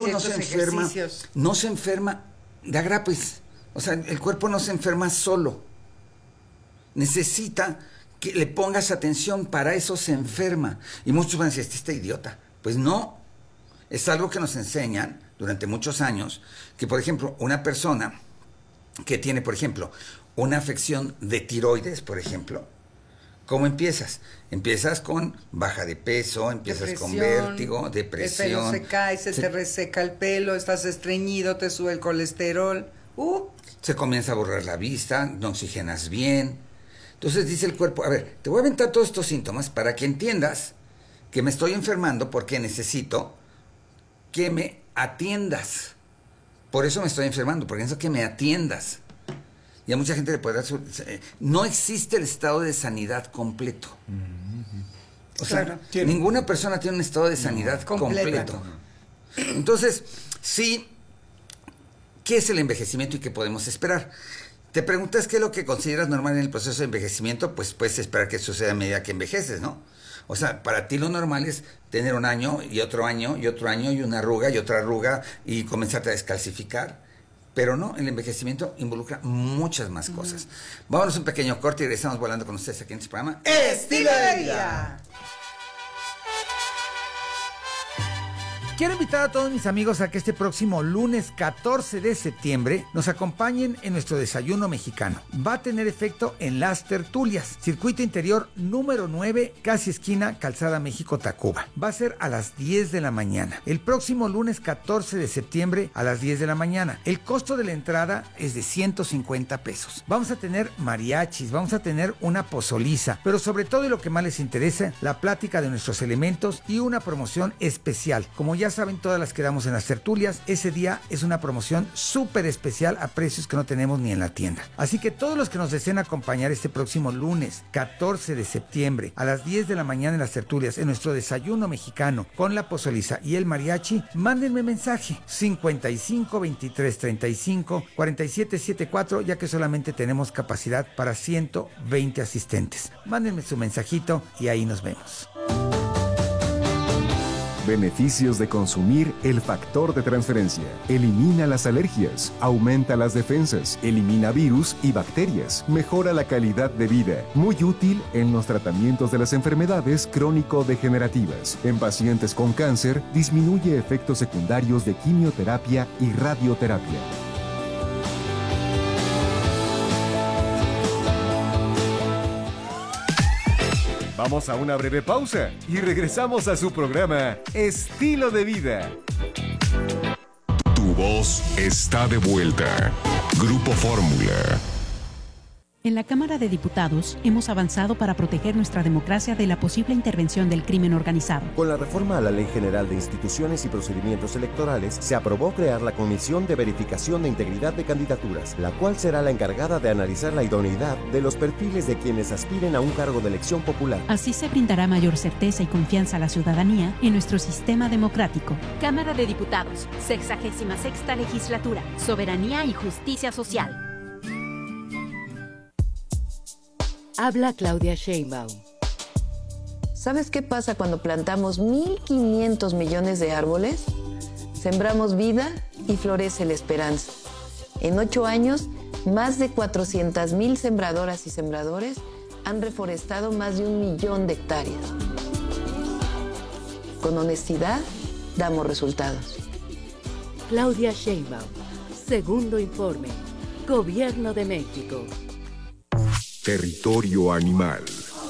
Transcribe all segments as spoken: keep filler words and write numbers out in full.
no se enferma, no se enferma de agrapes. O sea, el cuerpo no se enferma solo. Necesita que le pongas atención, para eso se enferma. Y muchos van a decir, este está idiota. Pues no, es algo que nos enseñan durante muchos años, que por ejemplo, una persona que tiene, por ejemplo, una afección de tiroides, por ejemplo, ¿cómo empiezas? Empiezas con baja de peso, empiezas con vértigo, depresión. El pelo se cae, se, se te reseca el pelo, estás estreñido, te sube el colesterol. Uh. Se comienza a borrar la vista, no oxigenas bien. Entonces dice el cuerpo, a ver, te voy a aventar todos estos síntomas para que entiendas que me estoy enfermando porque necesito que me atiendas. Por eso me estoy enfermando, porque necesito que me atiendas. Y a mucha gente le podrá... No existe el estado de sanidad completo. O sea, claro, ninguna persona tiene un estado de sanidad no, completo. Entonces, sí, ¿qué es el envejecimiento y qué podemos esperar? Te preguntas qué es lo que consideras normal en el proceso de envejecimiento, pues puedes esperar que suceda a medida que envejeces, ¿no? O sea, para ti lo normal es tener un año y otro año y otro año y una arruga y otra arruga y comenzarte a descalcificar. Pero no, el envejecimiento involucra muchas más cosas. Mm. Vámonos a un pequeño corte y regresamos volando con ustedes aquí en este programa Estilo de Vida. Quiero invitar a todos mis amigos a que este próximo lunes catorce de septiembre nos acompañen en nuestro desayuno mexicano. Va a tener efecto en Las Tertulias, circuito interior número nueve, casi esquina Calzada México-Tacuba. Va a ser a las diez de la mañana. El próximo lunes catorce de septiembre a las diez de la mañana. El costo de la entrada es de ciento cincuenta pesos. Vamos a tener mariachis, vamos a tener una pozoliza, pero sobre todo y lo que más les interesa, la plática de nuestros elementos y una promoción especial. Como ya saben, todas las que damos en Las Tertulias, ese día es una promoción súper especial a precios que no tenemos ni en la tienda. Así que todos los que nos deseen acompañar este próximo lunes catorce de septiembre a las diez de la mañana en Las Tertulias, en nuestro desayuno mexicano con la pozoliza y el mariachi, mándenme mensaje cincuenta y cinco, veintitrés, treinta y cinco, cuarenta y siete setenta y cuatro, ya que solamente tenemos capacidad para ciento veinte asistentes. Mándenme su mensajito y ahí nos vemos. Beneficios de consumir el factor de transferencia. Elimina las alergias, aumenta las defensas, elimina virus y bacterias, mejora la calidad de vida. Muy útil en los tratamientos de las enfermedades crónico-degenerativas. En pacientes con cáncer, disminuye efectos secundarios de quimioterapia y radioterapia. Vamos a una breve pausa y regresamos a su programa Estilo de Vida. Tu voz está de vuelta. Grupo Fórmula. En la Cámara de Diputados hemos avanzado para proteger nuestra democracia de la posible intervención del crimen organizado. Con la reforma a la Ley General de Instituciones y Procedimientos Electorales, se aprobó crear la Comisión de Verificación de Integridad de Candidaturas, la cual será la encargada de analizar la idoneidad de los perfiles de quienes aspiren a un cargo de elección popular. Así se brindará mayor certeza y confianza a la ciudadanía en nuestro sistema democrático. Cámara de Diputados, sexagésima sexta legislatura, soberanía y justicia social. Habla Claudia Sheinbaum. ¿Sabes qué pasa cuando plantamos mil quinientos millones de árboles? Sembramos vida y florece la esperanza. En ocho años, más de cuatrocientas mil sembradoras y sembradores han reforestado más de un millón de hectáreas. Con honestidad, damos resultados. Claudia Sheinbaum. Segundo informe. Gobierno de México. Territorio animal.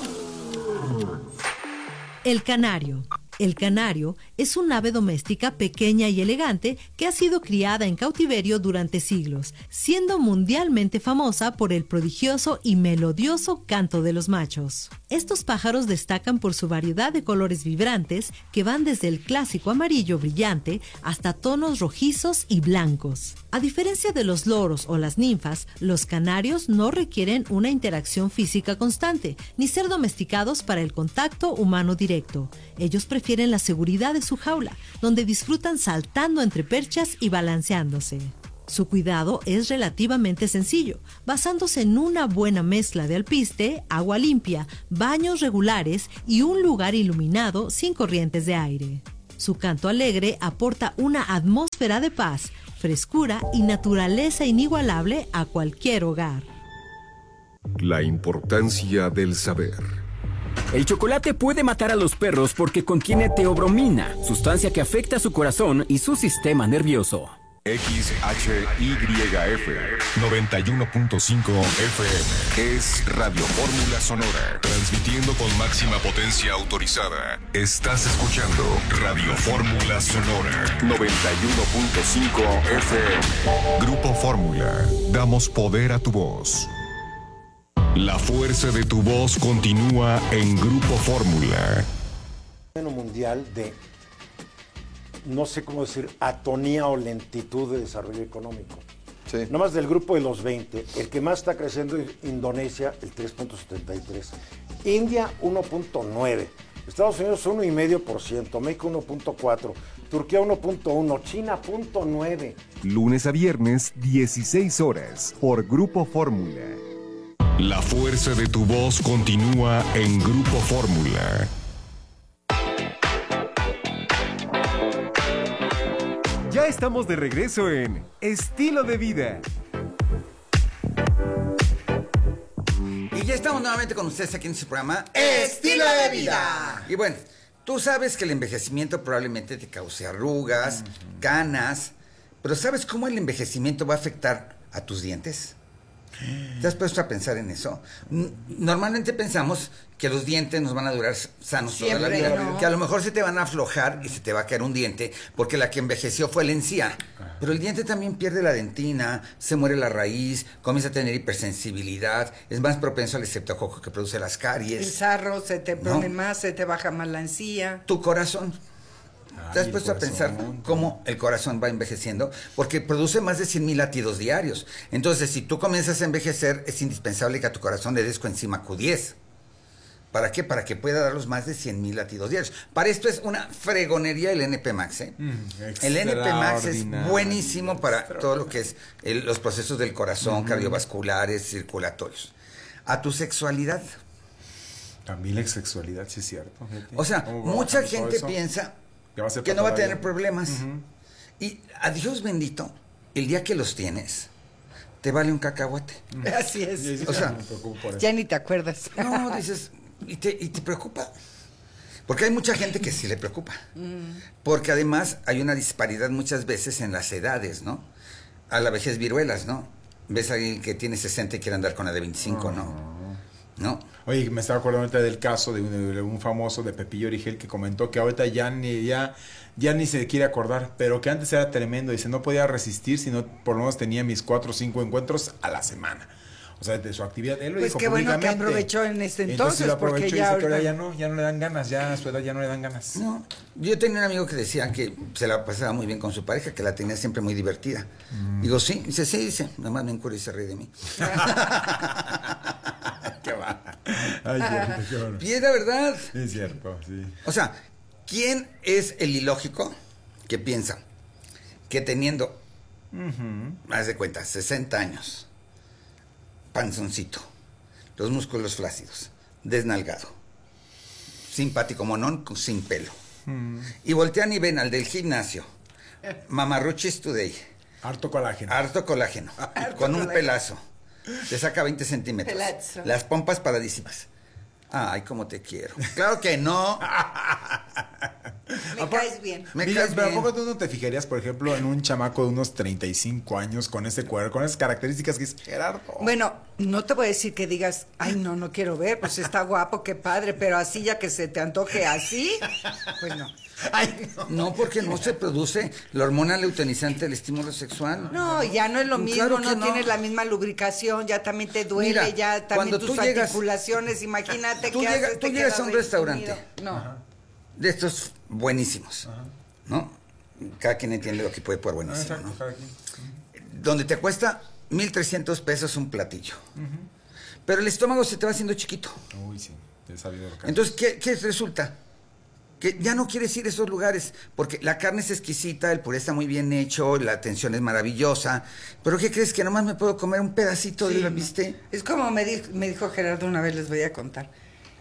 El canario. El canario es un ave doméstica pequeña y elegante que ha sido criada en cautiverio durante siglos, siendo mundialmente famosa por el prodigioso y melodioso canto de los machos. Estos pájaros destacan por su variedad de colores vibrantes que van desde el clásico amarillo brillante hasta tonos rojizos y blancos. A diferencia de los loros o las ninfas, los canarios no requieren una interacción física constante, ni ser domesticados para el contacto humano directo. Ellos prefieren la seguridad de su jaula, donde disfrutan saltando entre perchas y balanceándose. Su cuidado es relativamente sencillo, basándose en una buena mezcla de alpiste, agua limpia, baños regulares y un lugar iluminado sin corrientes de aire. Su canto alegre aporta una atmósfera de paz, frescura y naturaleza inigualable a cualquier hogar. La importancia del saber. El chocolate puede matar a los perros porque contiene teobromina, sustancia que afecta a su corazón y su sistema nervioso. X H Y F noventa y uno punto cinco F M es Radio Fórmula Sonora, transmitiendo con máxima potencia autorizada. Estás escuchando Radio Fórmula Sonora noventa y uno punto cinco F M. Grupo Fórmula, damos poder a tu voz. La fuerza de tu voz continúa en Grupo Fórmula. Mundial de, no sé cómo decir, atonía o lentitud de desarrollo económico. Sí. Nomás del grupo de los veinte, el que más está creciendo es Indonesia, el tres punto setenta y tres. India, uno punto nueve. Estados Unidos, uno coma cinco por ciento. México, uno punto cuatro. Turquía, uno punto uno. China, cero punto nueve. Lunes a viernes, dieciséis horas, por Grupo Fórmula. La fuerza de tu voz continúa en Grupo Fórmula. Ya estamos de regreso en Estilo de Vida. Y ya estamos nuevamente con ustedes aquí en su programa Estilo de Vida. Y bueno, tú sabes que el envejecimiento probablemente te cause arrugas, uh-huh. canas, pero ¿sabes cómo el envejecimiento va a afectar a tus dientes? ¿Te has puesto a pensar en eso? Normalmente pensamos que los dientes nos van a durar sanos Siempre, toda la vida, no. que a lo mejor se te van a aflojar y se te va a caer un diente porque la que envejeció fue la encía. Pero el diente también pierde la dentina, se muere la raíz, comienza a tener hipersensibilidad, es más propenso al estreptococo que produce las caries. El sarro se te pone ¿no? más, se te baja más la encía. Tu corazón. ¿Te has puesto a pensar cómo el corazón va envejeciendo? Porque produce más de cien mil latidos diarios. Entonces, si tú comienzas a envejecer, es indispensable que a tu corazón le des coenzima Q diez. ¿Para qué? Para que pueda dar los más de cien mil latidos diarios. Para esto es una fregonería el N P Max, ¿eh? Mm, el N P Max es buenísimo para todo lo que es el, los procesos del corazón, uh-huh. cardiovasculares, circulatorios. A tu sexualidad. También la sexualidad, sí es cierto. O sea, mucha gente piensa que no va a tener problemas. Uh-huh. Y a Dios bendito, el día que los tienes, te vale un cacahuate. Uh-huh. Así es. Sí, sí, o sea, ya ni te acuerdas. No, dices, y te, y te preocupa. Porque hay mucha gente que sí le preocupa. Uh-huh. Porque además hay una disparidad muchas veces en las edades, ¿no? A la vejez viruelas, ¿no? Ves a alguien que tiene sesenta y quiere andar con la de veinticinco, uh-huh. ¿no? ¿No? Oye, me estaba acordando ahorita del caso de un, de un famoso de Pepillo Origel que comentó que ahorita ya ni, ya, ya ni se quiere acordar, pero que antes era tremendo. Dice, no podía resistir si no por lo menos tenía mis cuatro o cinco encuentros a la semana. O sea, de su actividad. Él lo pues dijo qué bueno que públicamente. aprovechó en este entonces, entonces lo aprovechó porque y ya, dice que ahorita... ya no, ya no le dan ganas, ya a su edad ya no le dan ganas. No, yo tenía un amigo que decía que se la pasaba muy bien con su pareja, que la tenía siempre muy divertida. Mm. Digo, sí, dice, sí, dice, nada más me encura y se ríe de mí. Qué va. Ay, qué, qué bueno. Y es la verdad. Es cierto, sí. O sea, ¿quién es el ilógico que piensa que teniendo, uh-huh. haz de cuenta, sesenta años, panzoncito, los músculos flácidos, desnalgado, simpático monón, sin pelo, uh-huh. y voltean y ven al del gimnasio, Mamarruchis Today, harto colágeno, harto colágeno, harto con colágeno. Un pelazo, te saca veinte centímetros, Pelazo. Las pompas paradísimas. Ay, cómo te quiero. Claro que no. Me caes bien. Me Mira, caes pero bien. ¿A poco tú no te fijarías, por ejemplo, en un chamaco de unos treinta y cinco años con ese cuerpo, con esas características que es Gerardo? Bueno, no te voy a decir que digas, ay, no, no quiero ver, pues está guapo, qué padre, pero así ya que se te antoje así, pues no. Ay, no. No, porque no se produce la hormona luteinizante del estímulo sexual. No, ya no es lo mismo, claro no, no tienes la misma lubricación, ya también te duele, Mira, ya también tus llegas, articulaciones, imagínate tú que llega, haces, tú llegas a un restaurante, no. Ajá. de estos buenísimos, ajá. ¿no? Cada quien entiende lo que puede por buenísimo, ah, exacto, ¿no? Cada quien. Uh-huh. Donde te cuesta mil trescientos pesos un platillo, uh-huh. pero el estómago se te va haciendo chiquito. Uy, sí, te he salido del Entonces, ¿qué, qué resulta? Que ya no quieres ir a esos lugares, porque la carne es exquisita, el puré está muy bien hecho, la atención es maravillosa, pero ¿qué crees? Que nomás me puedo comer un pedacito sí, de la bistec. Es como me dijo, me dijo Gerardo una vez, les voy a contar.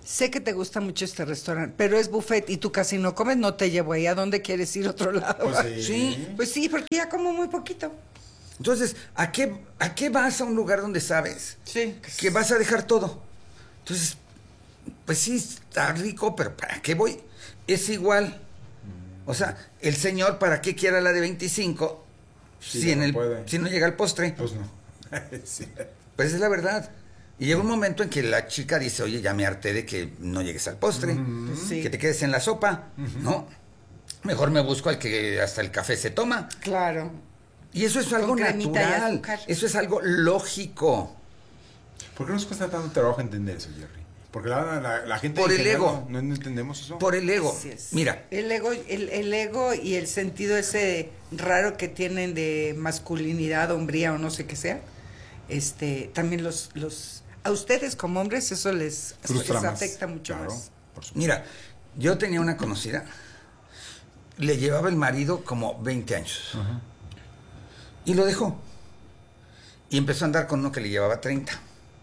sé que te gusta mucho este restaurante, pero es buffet y tú casi no comes, no te llevo ahí. ¿A dónde quieres ir a otro lado? Pues sí. sí. Pues sí, porque ya como muy poquito. Entonces, ¿a qué, ¿a qué vas a un lugar donde sabes sí. que vas a dejar todo? Entonces, pues sí, está rico, pero ¿para qué voy? Es igual. O sea, el señor, ¿para qué quiera la de veinticinco sí, si, en no el, puede. si no llega al postre? Pues no. Sí. Pues es la verdad. Y llega un momento en que la chica dice, oye, ya me harté de que no llegues al postre, uh-huh. sí. que te quedes en la sopa, uh-huh. ¿no? Mejor me busco al que hasta el café se toma. Claro. Y eso es algo natural, eso es algo lógico. ¿Por qué nos cuesta tanto trabajo entender eso, Jerry? Porque la, la, la gente... Por el ego. No, no entendemos eso. Por el ego. Mira. El ego, el, el ego y el sentido ese raro que tienen de masculinidad, hombría o no sé qué sea, este, también los... los a ustedes como hombres eso les, les afecta mucho claro, más. Mira, yo tenía una conocida, le llevaba el marido como veinte años. Uh-huh. Y lo dejó. Y empezó a andar con uno que le llevaba treinta.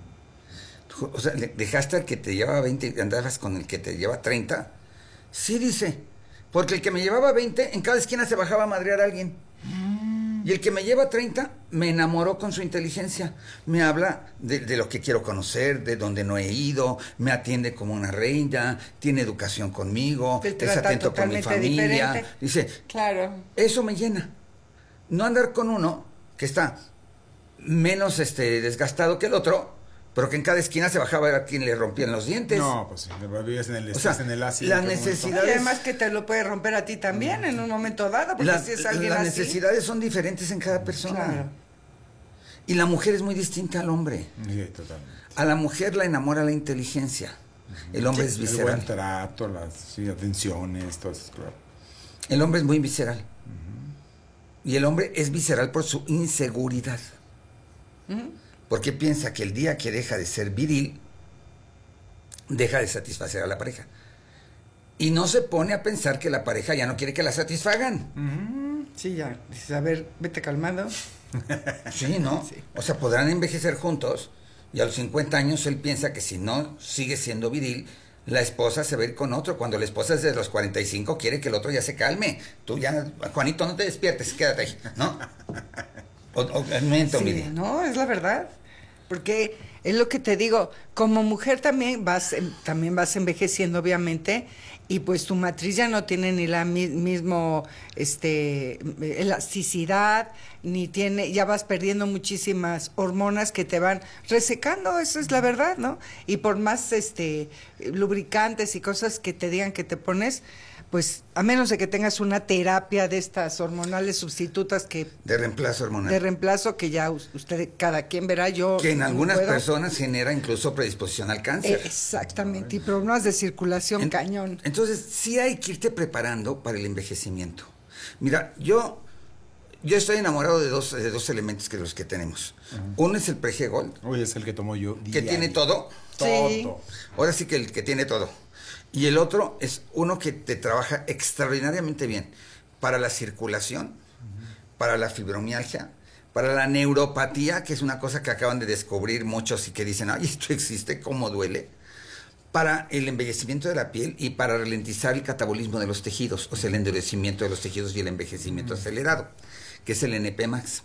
O sea, dejaste al que te llevaba veinte y andabas con el que te lleva treinta. Sí, dice. Porque el que me llevaba veinte, en cada esquina se bajaba a madrear a alguien. Mm. Y el que me lleva treinta, me enamoró con su inteligencia. Me habla de, de lo que quiero conocer, de donde no he ido, me atiende como una reina, tiene educación conmigo, es atento con mi familia. Diferente. Dice, claro. Eso me llena. No andar con uno que está menos este, desgastado que el otro, pero que en cada esquina se bajaba a ver a quién le rompían los dientes. No, pues sí, vives en el estrés, o sea, en el ácido. Las necesidades... Y además que te lo puede romper a ti también mm. en un momento dado, porque la, si es alguien Las así... necesidades son diferentes en cada persona. Claro. Y la mujer es muy distinta al hombre. Sí, totalmente. A la mujer la enamora la inteligencia. Uh-huh. El hombre sí, es visceral. El buen trato, las sí, atenciones, todo eso, claro. El hombre es muy visceral. Uh-huh. Y el hombre es visceral por su inseguridad. Uh-huh. Porque piensa que el día que deja de ser viril, deja de satisfacer a la pareja. Y no se pone a pensar que la pareja ya no quiere que la satisfagan. Uh-huh. Sí, ya. Dices, a ver, vete calmado. Sí, ¿no? Sí. O sea, podrán envejecer juntos y a los cincuenta años él piensa que si no sigue siendo viril, la esposa se va a ir con otro. Cuando la esposa desde los cuarenta y cinco quiere que el otro ya se calme. Tú ya, Juanito, no te despiertes, quédate ahí, ¿no? O, o, miento, sí, no, es la verdad. Porque es lo que te digo, como mujer también vas, también vas envejeciendo, obviamente, y pues tu matriz ya no tiene ni la mi, mismo este elasticidad, ni tiene, ya vas perdiendo muchísimas hormonas que te van resecando, eso es la verdad, ¿no? Y por más este lubricantes y cosas que te digan que te pones, pues a menos de que tengas una terapia de estas hormonales sustitutas que... De reemplazo hormonal. De reemplazo que ya usted, cada quien verá, yo... Que en algunas puedo. personas genera incluso predisposición al cáncer. Eh, exactamente, y problemas de circulación en, cañón. Entonces, sí hay que irte preparando para el envejecimiento. Mira, yo... Yo estoy enamorado de dos, de dos elementos que los que tenemos. Uh-huh. Uno es el Prege Gold. Uy, es el que tomo yo. Que diario. Tiene todo. Todo. Sí. Ahora sí que el que tiene todo. Y el otro es uno que te trabaja extraordinariamente bien para la circulación, uh-huh. para la fibromialgia, para la neuropatía, que es una cosa que acaban de descubrir muchos y que dicen, ay, esto existe, ¿cómo duele? Para el embellecimiento de la piel y para ralentizar el catabolismo de los tejidos, o sea, el endurecimiento de los tejidos y el envejecimiento uh-huh. acelerado, que es el N P Max.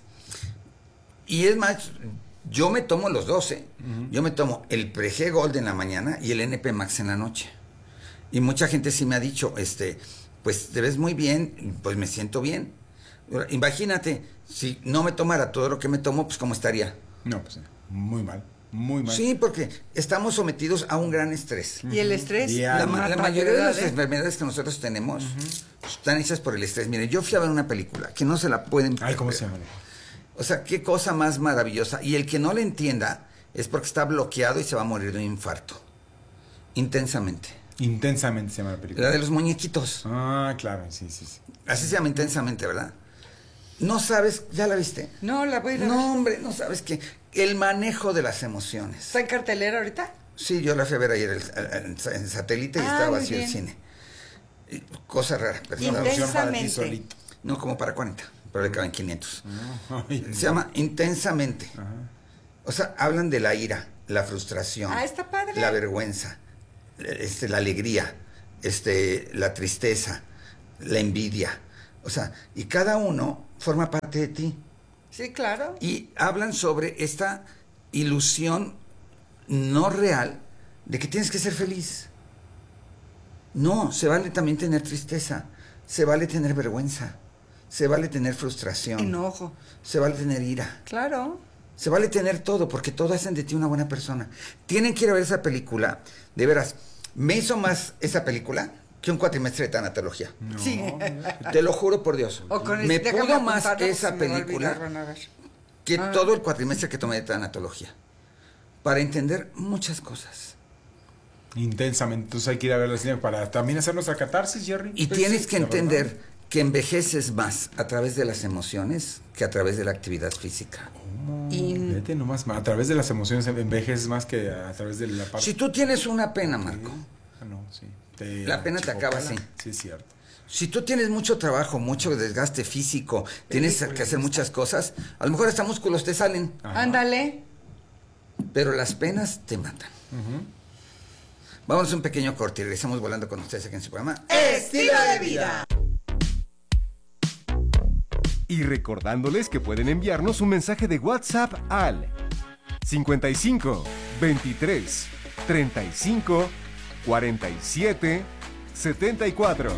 Y es más, yo me tomo los dos, ¿eh? Uh-huh. Yo me tomo el Prege Gold en la mañana y el N P Max en la noche. Y mucha gente sí me ha dicho, este, pues te ves muy bien, pues me siento bien. Imagínate, si no me tomara todo lo que me tomo, pues ¿cómo estaría? No, pues muy mal, muy mal. Sí, porque estamos sometidos a un gran estrés. ¿Y el estrés? La, la, la mayoría de las ¿eh? enfermedades que nosotros tenemos uh-huh. están hechas por el estrés. Miren, yo fui a ver una película que no se la pueden... Ay, ¿cómo se llama? O sea, qué cosa más maravillosa. Y el que no le entienda es porque está bloqueado y se va a morir de un infarto. Intensamente. Intensamente se llama la película. La de los muñequitos. Ah, claro, sí, sí, sí. Así se llama Intensamente, ¿verdad? No sabes, ¿ya la viste? No, la voy a ir a No, ver. hombre, no sabes que el manejo de las emociones. ¿Está en cartelera ahorita? Sí, yo la fui a ver ayer en, en satélite y ah, estaba vacío el cine. Y, cosa rara. Pero Intensamente. No, como para cuarenta, pero le caben quinientos. Oh, ay, se llama Intensamente. Ajá. O sea, hablan de la ira, la frustración, ah, está padre. la vergüenza. este, la alegría, este, la tristeza, la envidia. O sea, y cada uno forma parte de ti. Sí, claro. Y hablan sobre esta ilusión no real de que tienes que ser feliz. No, se vale también tener tristeza, se vale tener vergüenza, se vale tener frustración. Enojo. Se vale tener ira. Claro. Se vale tener todo, porque todo hacen de ti una buena persona. Tienen que ir a ver esa película. De veras, me hizo más esa película que un cuatrimestre de tanatología. No. Sí. Te lo juro por Dios. O con me el, pudo más esa se película que ah. todo el cuatrimestre que tomé de tanatología. Para entender muchas cosas. Intensamente. Entonces hay que ir a ver la cine para también hacer nuestra catarsis, Jerry. Y pues tienes sí, que entender verdad. que envejeces más a través de las emociones que a través de la actividad física. Oh, y... Vete nomás, a través de las emociones envejeces más que a través de la parte... Si tú tienes una pena, Marco, ah, no, sí. te... la pena te acaba así. Sí, es cierto. Si tú tienes mucho trabajo, mucho desgaste físico, tienes que hacer muchas cosas, a lo mejor hasta músculos te salen. Ajá. Ándale. Pero las penas te matan. Uh-huh. Vamos a un pequeño corte y regresamos volando con ustedes aquí en su programa Estilo de Vida. Y recordándoles que pueden enviarnos un mensaje de WhatsApp al cincuenta y cinco, veintitrés, treinta y cinco, cuarenta y siete, setenta y cuatro.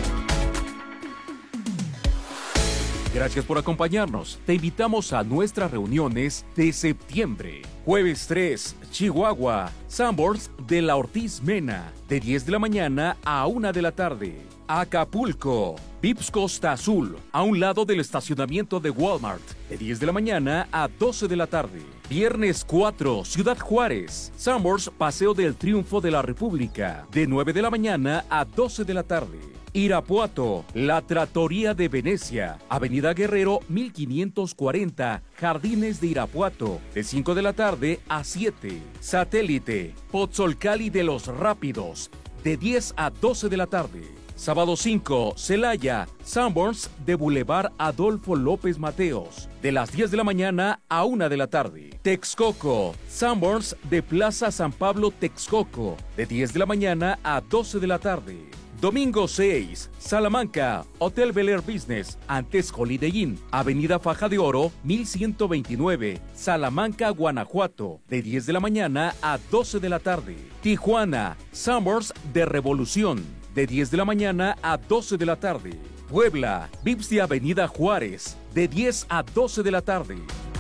Gracias por acompañarnos. Te invitamos a nuestras reuniones de septiembre. Jueves tres, Chihuahua, Sanborns de la Ortiz Mena, de diez de la mañana a una de la tarde. Acapulco, Vips Costa Azul, a un lado del estacionamiento de Walmart, de diez de la mañana a doce de la tarde. Viernes cuatro, Ciudad Juárez, Sanborns Paseo del Triunfo de la República, de nueve de la mañana a doce de la tarde. Irapuato, La Trattoria de Venecia, Avenida Guerrero mil quinientos cuarenta, Jardines de Irapuato, de cinco de la tarde a siete. Satélite, Pozzolcali de los Rápidos, de diez a doce de la tarde. Sábado cinco, Celaya, Sanborns de Boulevard Adolfo López Mateos, de las diez de la mañana a una de la tarde. Texcoco, Sanborns de Plaza San Pablo Texcoco, de diez de la mañana a doce de la tarde. Domingo seis, Salamanca, Hotel Bel Air Business, antes Holiday Inn, Avenida Faja de Oro, mil ciento veintinueve, Salamanca, Guanajuato, de diez de la mañana a doce de la tarde. Tijuana, Sanborns de Revolución, de diez de la mañana a doce de la tarde. Puebla, Vips de Avenida Juárez, de diez a doce de la tarde.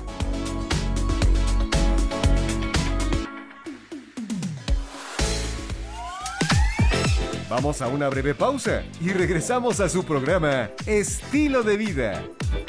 Vamos a una breve pausa y regresamos a su programa Estilo de Vida.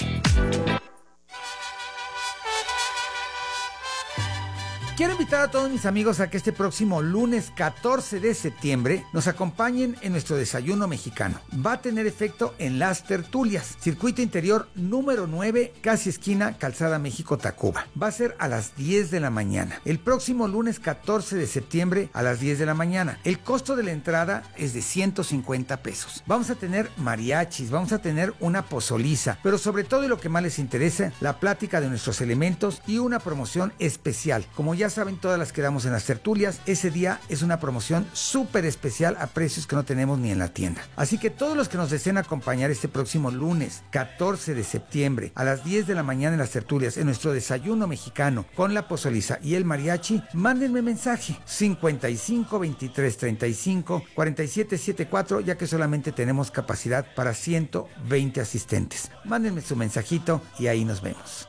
Quiero invitar a todos mis amigos a que este próximo lunes catorce de septiembre nos acompañen en nuestro desayuno mexicano. Va a tener efecto en las tertulias. Circuito interior número nueve, casi esquina Calzada México-Tacuba. Va a ser a las diez de la mañana. El próximo lunes catorce de septiembre a las diez de la mañana. El costo de la entrada es de ciento cincuenta pesos. Vamos a tener mariachis, vamos a tener una pozoliza, pero sobre todo y lo que más les interesa, la plática de nuestros elementos y una promoción especial. Como ya Ya saben, todas las que damos en las tertulias, ese día es una promoción súper especial a precios que no tenemos ni en la tienda. Así que todos los que nos deseen acompañar este próximo lunes catorce de septiembre a las diez de la mañana en las tertulias, en nuestro desayuno mexicano con la pozoliza y el mariachi, mándenme mensaje cincuenta y cinco, veintitrés, treinta y cinco, cuarenta y siete, setenta y cuatro, ya que solamente tenemos capacidad para ciento veinte asistentes. Mándenme su mensajito y ahí nos vemos.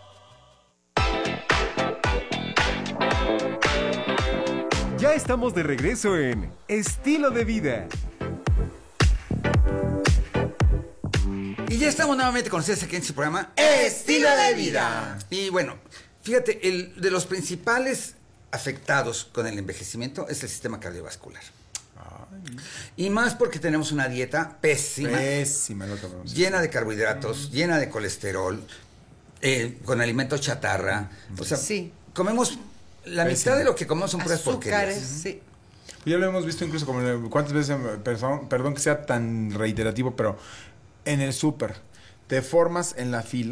Ya estamos de regreso en Estilo de Vida. Y ya estamos nuevamente con ustedes aquí en su programa Estilo de Vida. Y bueno, fíjate, el de los principales afectados con el envejecimiento es el sistema cardiovascular. Ay. Y más porque tenemos una dieta pésima, pésima lo que llena de carbohidratos, mm. llena de colesterol, eh, con alimentos chatarra. O sea, sí. comemos... La Pésimo. mitad de lo que comemos son puras porquerías. Sí. Ya lo hemos visto incluso como cuántas veces, perdón, perdón que sea tan reiterativo, pero en el súper te formas en la fila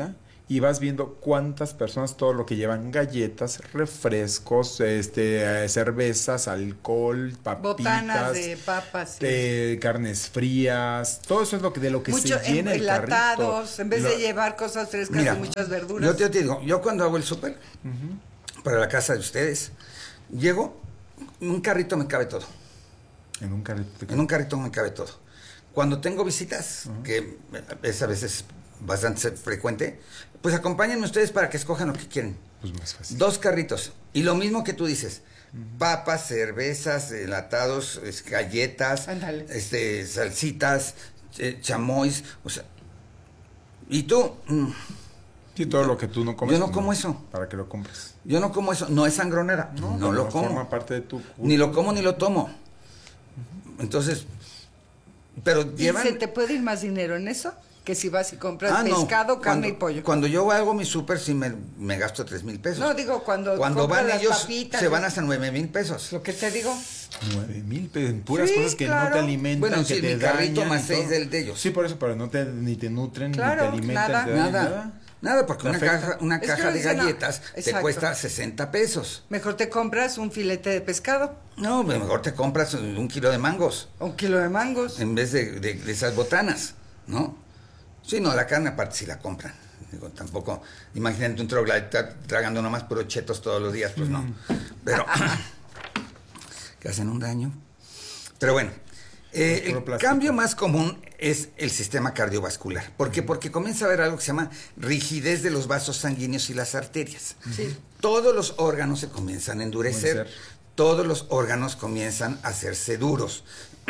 y vas viendo cuántas personas, todo lo que llevan, galletas, refrescos, este, eh, cervezas, alcohol, papitas, botanas de papas, eh, carnes frías, todo eso es lo que de lo que mucho se llena el carrito. Enlatados, en vez Lo- de llevar cosas frescas Mira, y muchas verduras. Yo te, te digo, yo cuando hago el súper Ujú. para la casa de ustedes, llego, en un carrito me cabe todo. En un carrito. En un carrito me cabe todo. Cuando tengo visitas, que es a veces bastante frecuente, pues acompáñenme ustedes para que escojan lo que quieren. Pues más fácil. Dos carritos. Y lo mismo que tú dices. Papas, cervezas, enlatados, es, galletas, Ándale. este, salsitas, eh, chamois, o sea. ¿Y tú? Mm, Sí, todo lo que tú no comes. Yo no pues, como eso. Para que lo compres. Yo no como eso. No es sangronera. No, no lo como. Forma parte de tu... Ni lo como ni lo tomo. Entonces, pero ¿Y llevan... se te puede ir más dinero en eso? Que si vas y compras Ah, no. pescado, carne Cuando- y pollo. Cuando yo hago mi súper, sí me, me gasto tres mil pesos. No, digo, cuando Cuando compras van las ellos, papitas, se van ¿no? hasta nueve mil pesos. Lo que te digo. Nueve mil pesos en puras Sí, cosas que claro. no te alimentan, Bueno, que sí, te mi carrito dañan más y seis todo. del de ellos. Sí, por eso, pero no te, ni te nutren, Claro, ni te alimentan, nada. te dañan Nada. nada. Nada, porque Te una afecta. caja, una Es que caja lo de dicen, no. galletas te Exacto. cuesta sesenta pesos. Mejor te compras un filete de pescado, No, mejor te compras un kilo de mangos un kilo de mangos. en vez de, de- de esas botanas, ¿no? Sí, no, la carne aparte sí la compran. Digo, tampoco, imagínate un troglodita tragando nomás puros chetos todos los días, pues no. Pero, que hacen un daño. Pero bueno, eh, Es puro el plástico. cambio más común es el sistema cardiovascular. ¿Por qué? Porque comienza a haber algo que se llama rigidez de los vasos sanguíneos y las arterias. Sí. Todos los órganos se comienzan a endurecer, Endurecer. todos los órganos comienzan a hacerse duros.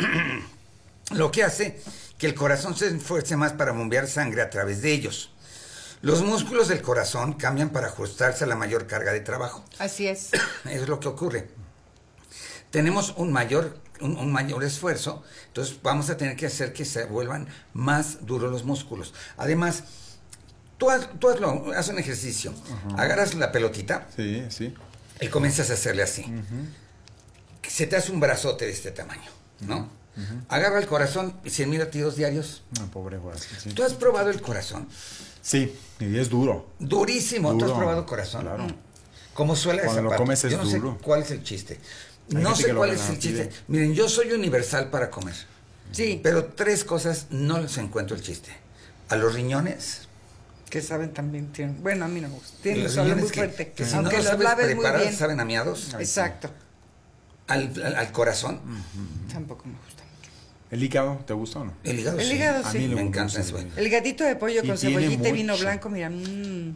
Lo que hace que el corazón se esfuerce más para bombear sangre a través de ellos. Los músculos del corazón cambian para ajustarse a la mayor carga de trabajo. Así es. Eso es lo que ocurre. Tenemos un mayor, un, un mayor esfuerzo, entonces vamos a tener que hacer que se vuelvan más duros los músculos. Además, tú, haz, tú hazlo, haz un ejercicio. Agarras la pelotita Sí, sí. y comienzas a hacerle así. Se te hace un brazote de este tamaño, ¿no? Agarra el corazón y cien mil latidos diarios. No, pobre Juárez. Sí. ¿Tú has probado el corazón? Sí, y es duro. Durísimo. ¿Tú Duro, has probado corazón? claro. Como suele Cuando esa lo parte. comes es Yo no duro. sé cuál es el chiste. Hay No gente sé que lo cuál es el pide. chiste. Miren, yo soy universal para comer. Sí. Pero tres cosas no les encuentro el chiste. A los riñones. Que saben también. Tienen, bueno, a mí no me gusta. Tienen un Los sabor riñones muy que, fuerte. que si Aunque no los los sabes laves muy preparar, bien. saben a miados. Exacto. Al, al- al corazón. Tampoco me gusta mucho. ¿El hígado te gusta o no? El hígado El sí. hígado A sí. mí lo Me me encanta gusta. eso. El gatito de pollo Y con tiene cebollita y vino mucho. blanco, mira. mm.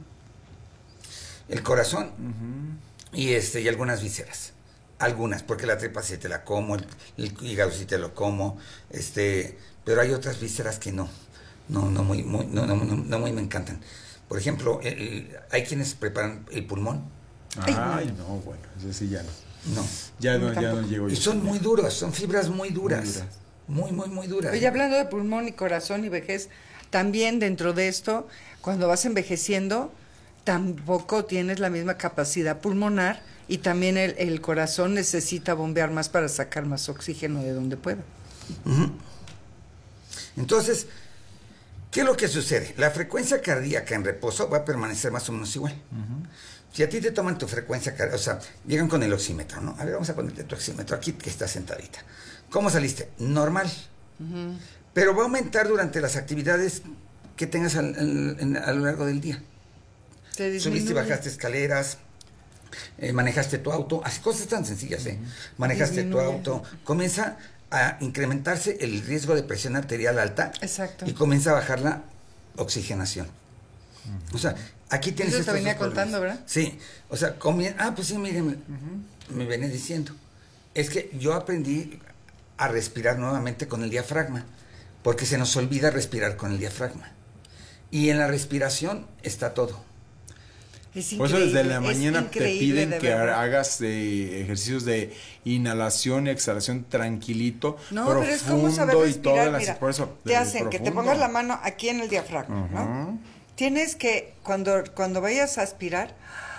El corazón y este y algunas vísceras. Algunas, porque la tripa sí te la como, el, el hígado sí te lo como, este, pero hay otras vísceras que no, no, no muy, muy, no, no, no, no muy me encantan. Por ejemplo, el- el- hay quienes preparan el pulmón, Ay, no, bueno, eso sí ya no. no, Ya no, ya no Tampoco. llego yo. y son muy duros, son fibras muy duras, Muy duras. muy, muy, muy duras. Oye, hablando de pulmón y corazón y vejez, también dentro de esto, cuando vas envejeciendo, tampoco tienes la misma capacidad pulmonar y también el, el corazón necesita bombear más para sacar más oxígeno de donde pueda. Ujú. Entonces, ¿qué es lo que sucede? La frecuencia cardíaca en reposo va a permanecer más o menos igual. Si a ti te toman tu frecuencia cardíaca, o sea, llegan con el oxímetro, ¿no? A ver, vamos a ponerte tu oxímetro aquí que está sentadita. ¿Cómo saliste? Normal. Pero va a aumentar durante las actividades que tengas al- al- en- a lo largo del día. Te Subiste y disminuye. bajaste escaleras, eh, manejaste tu auto, así cosas tan sencillas, ¿eh? Manejaste Disminuye. tu auto, comienza a incrementarse el riesgo de presión arterial alta Exacto. y comienza a bajar la oxigenación. O sea, aquí tienes Eso te estos venía dos problemas. contando, ¿verdad? Sí, o sea, comien- ah, pues sí, miren, me venía diciendo. Es que yo aprendí a respirar nuevamente con el diafragma, porque se nos olvida respirar con el diafragma. Y en la respiración está todo. Es Por eso increíble, desde la es mañana te increíble, piden de que verdad. hagas eh, ejercicios de inhalación y exhalación tranquilito, No, profundo pero es como saber y respirar. todas las Mira, por eso, te de- hacen que te profundo. pongas la mano aquí en el diafragma, ¿no? Ujú. Tienes que, cuando, cuando vayas a aspirar,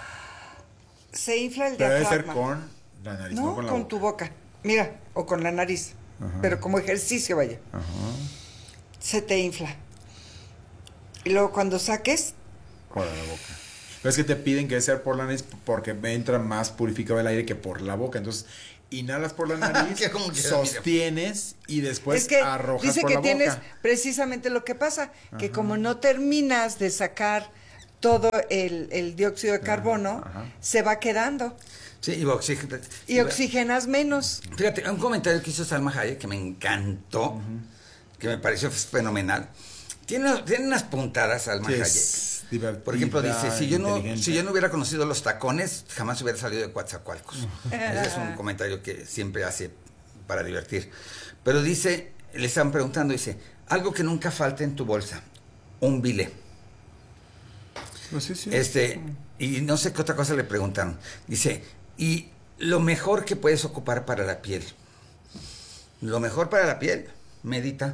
se infla el Pero debe diafragma. ser con la nariz, no, No, con con, la boca. tu boca. Mira, o con la nariz. Ajá. Pero como ejercicio, vaya. Ajá. Se te infla. Y luego cuando saques, Por la boca. Pero es que te piden que sea por la nariz porque entra más purificado el aire que por la boca. Entonces, inhalas por la nariz, sostienes y después es que arrojas dice por que la tienes boca. precisamente lo que pasa, que Ajá. como no terminas de sacar todo el, el dióxido de carbono, Ajá. se va quedando. Sí, y, oxig... y oxigenas menos. Fíjate, un comentario que hizo Salma Hayek que me encantó, uh-huh. que me pareció fenomenal. Tiene, tiene unas puntadas, Salma sí, Hayek. Por ejemplo, dice, si yo, no, si yo no hubiera conocido los tacones, jamás hubiera salido de Coatzacoalcos. Ese es un comentario que siempre hace para divertir. Pero dice, le están preguntando, dice, algo que nunca falte en tu bolsa, un bilé. Pues sí, sí. Este, y no sé qué otra cosa le preguntaron. Dice, y lo mejor que puedes ocupar para la piel. Lo mejor para la piel, medita.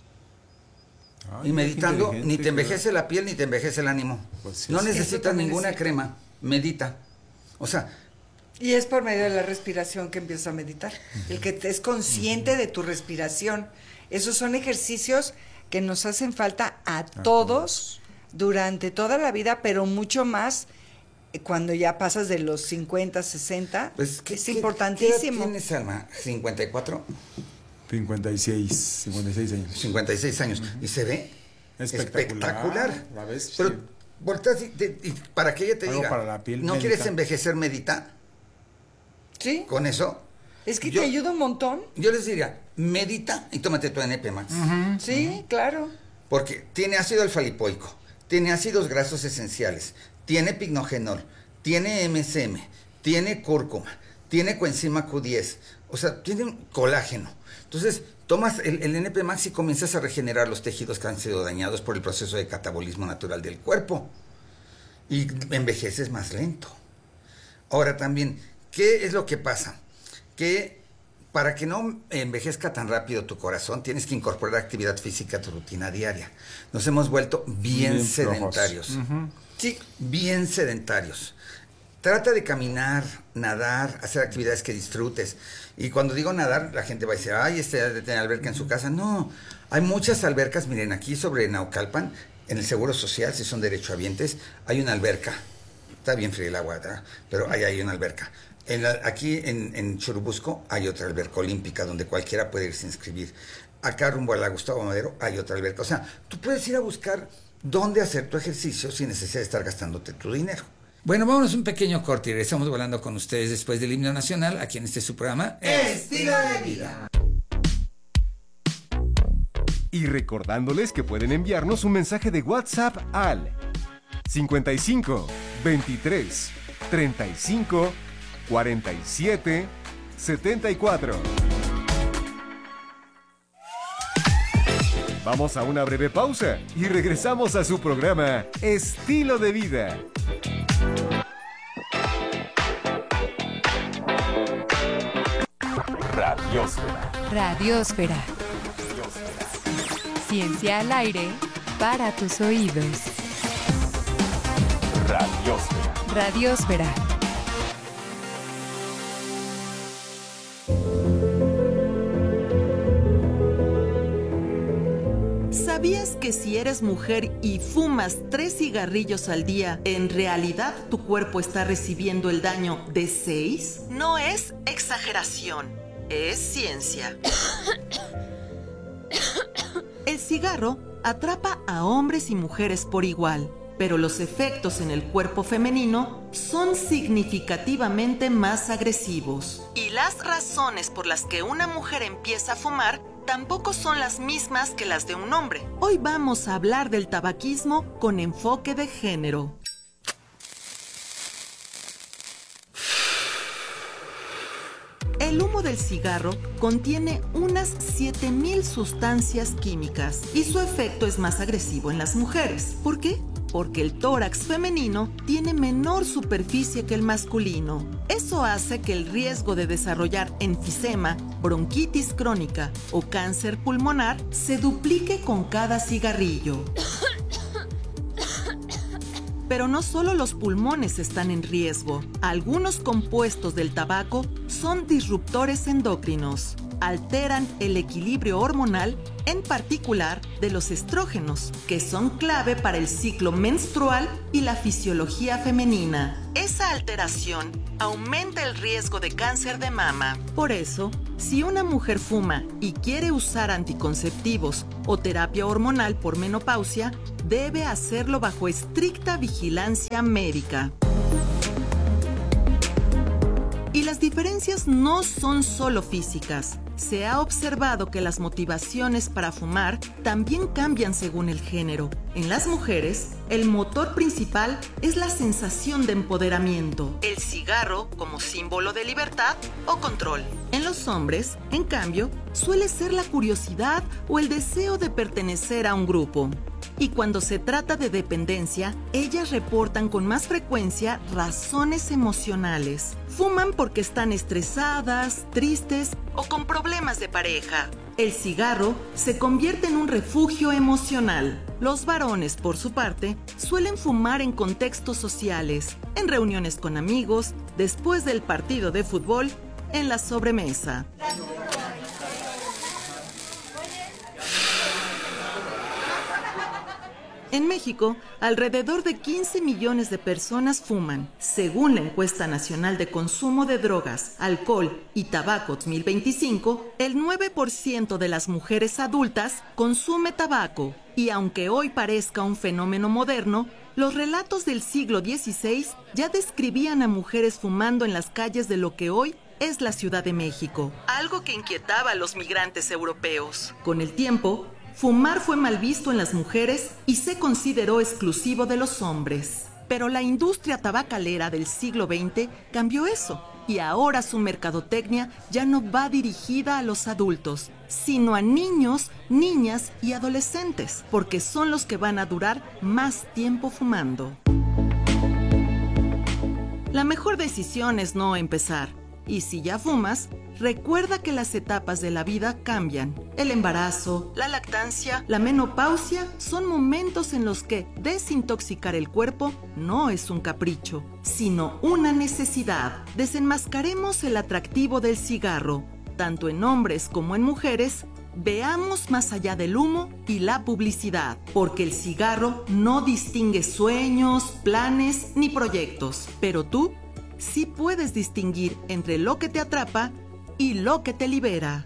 Ay, y meditando, ni te envejece claro. la piel, ni te envejece el ánimo. Pues sí, no sí, necesitas ninguna necesita. crema, medita. O sea... Y es por medio de la respiración que empiezas a meditar. Uh-huh. El que te es consciente uh-huh. de tu respiración. Esos son ejercicios que nos hacen falta a, a todos, todos durante toda la vida, pero mucho más cuando ya pasas de los cincuenta, sesenta. Pues, ¿qué, es qué, importantísimo. ¿Qué edad tienes, Alma? ¿cincuenta y cuatro? cincuenta y seis, cincuenta y seis años. cincuenta y seis años. Uh-huh. Y se ve espectacular. espectacular. La ves, Pero sí. volteas y, te, y para que ella te Algo diga, para la piel, ¿no medita. quieres envejecer, medita? Sí. ¿Con eso? Es que yo, te ayuda un montón. Yo les diría, medita y tómate tu N P Max. Uh-huh. Sí, uh-huh. claro. Porque tiene ácido alfa-lipoico, tiene ácidos grasos esenciales, tiene pignogenol, tiene M S M, tiene cúrcuma, tiene coenzima Q diez, o sea, tiene un colágeno. Entonces, tomas el, el N P Max y comienzas a regenerar los tejidos que han sido dañados por el proceso de catabolismo natural del cuerpo. Y envejeces más lento. Ahora también, ¿qué es lo que pasa? Que para que no envejezca tan rápido tu corazón, tienes que incorporar actividad física a tu rutina diaria. Nos hemos vuelto bien, bien sedentarios. Uh-huh. Sí, bien sedentarios. Trata de caminar, nadar, hacer actividades que disfrutes. Y cuando digo nadar, la gente va a decir, ay, este debe tener alberca en su casa. No, hay muchas albercas. Miren, aquí sobre Naucalpan, en el Seguro Social, si son derechohabientes, hay una alberca. Está bien fría el agua, ¿verdad? Pero ahí hay una alberca. En la, aquí en, en Churubusco hay otra alberca olímpica donde cualquiera puede irse a inscribir. Acá rumbo a la Gustavo Madero hay otra alberca. O sea, tú puedes ir a buscar dónde hacer tu ejercicio sin necesidad de estar gastándote tu dinero. Bueno, vámonos un pequeño corte y regresamos volando con ustedes después del himno nacional aquí en este su programa Estilo de Vida. Y recordándoles que pueden enviarnos un mensaje de WhatsApp al cincuenta y cinco, veintitrés, treinta y cinco, cuarenta y siete, setenta y cuatro. Vamos a una breve pausa y regresamos a su programa Estilo de Vida. Radiósfera. Radiósfera. Ciencia al aire para tus oídos. Radiósfera. Radiósfera. ¿Sabías que si eres mujer y fumas tres cigarrillos al día, en realidad tu cuerpo está recibiendo el daño de seis? No es exageración, es ciencia. El cigarro atrapa a hombres y mujeres por igual, pero los efectos en el cuerpo femenino son significativamente más agresivos. Y las razones por las que una mujer empieza a fumar tampoco son las mismas que las de un hombre. Hoy vamos a hablar del tabaquismo con enfoque de género. El humo del cigarro contiene unas siete mil sustancias químicas y su efecto es más agresivo en las mujeres. ¿Por qué? Porque el tórax femenino tiene menor superficie que el masculino. Eso hace que el riesgo de desarrollar enfisema, bronquitis crónica o cáncer pulmonar se duplique con cada cigarrillo. Pero no solo los pulmones están en riesgo. Algunos compuestos del tabaco son disruptores endocrinos. Alteran el equilibrio hormonal en particular de los estrógenos, que son clave para el ciclo menstrual y la fisiología femenina. Esa alteración aumenta el riesgo de cáncer de mama. Por eso, si una mujer fuma y quiere usar anticonceptivos o terapia hormonal por menopausia, debe hacerlo bajo estricta vigilancia médica. Y las diferencias no son solo físicas. Se ha observado que las motivaciones para fumar también cambian según el género. En las mujeres, el motor principal es la sensación de empoderamiento, el cigarro como símbolo de libertad o control. En los hombres, en cambio, suele ser la curiosidad o el deseo de pertenecer a un grupo. Y cuando se trata de dependencia, ellas reportan con más frecuencia razones emocionales. Fuman porque están estresadas, tristes o con problemas de pareja. El cigarro se convierte en un refugio emocional. Los varones, por su parte, suelen fumar en contextos sociales, en reuniones con amigos, después del partido de fútbol, en la sobremesa. En México, alrededor de quince millones de personas fuman. Según la Encuesta Nacional de Consumo de Drogas, Alcohol y Tabaco dos mil veinticinco, el nueve por ciento de las mujeres adultas consume tabaco. Y aunque hoy parezca un fenómeno moderno, los relatos del siglo dieciséis ya describían a mujeres fumando en las calles de lo que hoy es la Ciudad de México, algo que inquietaba a los migrantes europeos. Con el tiempo, fumar fue mal visto en las mujeres y se consideró exclusivo de los hombres. Pero la industria tabacalera del siglo veinte cambió eso, y ahora su mercadotecnia ya no va dirigida a los adultos, sino a niños, niñas y adolescentes, porque son los que van a durar más tiempo fumando. La mejor decisión es no empezar. Y si ya fumas, recuerda que las etapas de la vida cambian. El embarazo, la lactancia, la menopausia son momentos en los que desintoxicar el cuerpo no es un capricho, sino una necesidad. Desenmascaremos el atractivo del cigarro, tanto en hombres como en mujeres. Veamos más allá del humo y la publicidad, porque el cigarro no distingue sueños, planes ni proyectos, pero tú sí puedes distinguir entre lo que te atrapa y lo que te libera.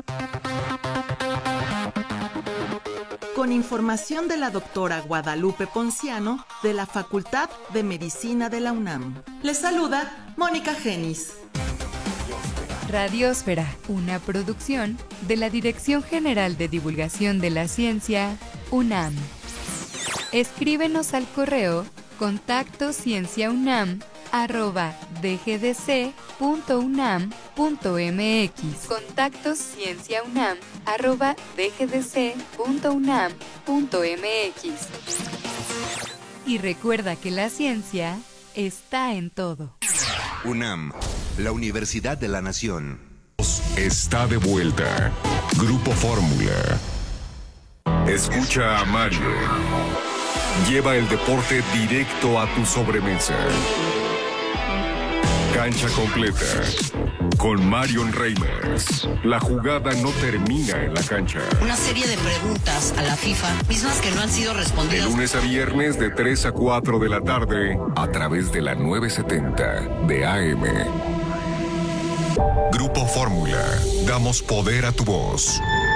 Con información de la doctora Guadalupe Ponciano de la Facultad de Medicina de la UNAM. Les saluda Mónica Genis. Radiosfera, una producción de la Dirección General de Divulgación de la Ciencia, UNAM. Escríbenos al correo contacto cienciaunam arroba dgdc punto unam punto mx. Contacto cienciaunam arroba dgdc punto unam punto mx. Y recuerda que la ciencia está en todo. UNAM, la Universidad de la Nación. Está de vuelta. Grupo Fórmula. Escucha a Mario. Lleva el deporte directo a tu sobremesa. Cancha completa. Con Marion Reimers. La jugada no termina en la cancha. Una serie de preguntas a la FIFA, mismas que no han sido respondidas. De lunes a viernes de tres a cuatro de la tarde, a través de la novecientos setenta de A M. Grupo Fórmula. Damos poder a tu voz.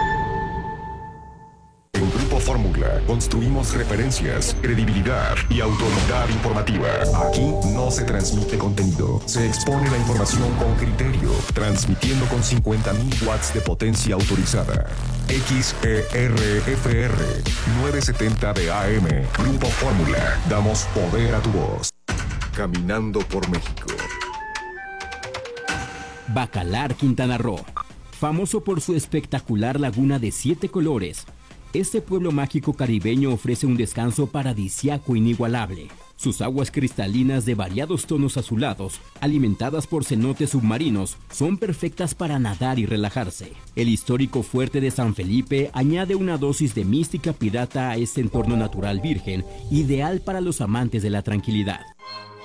En Grupo Fórmula construimos referencias, credibilidad y autoridad informativa. Aquí no se transmite contenido, se expone la información con criterio, transmitiendo con cincuenta mil watts de potencia autorizada. X E R F R novecientos setenta de A M. Grupo Fórmula. Damos poder a tu voz. Caminando por México. Bacalar, Quintana Roo. Famoso por su espectacular laguna de siete colores, este pueblo mágico caribeño ofrece un descanso paradisíaco inigualable. Sus aguas cristalinas de variados tonos azulados, alimentadas por cenotes submarinos, son perfectas para nadar y relajarse. El histórico fuerte de San Felipe añade una dosis de mística pirata a este entorno natural virgen, ideal para los amantes de la tranquilidad.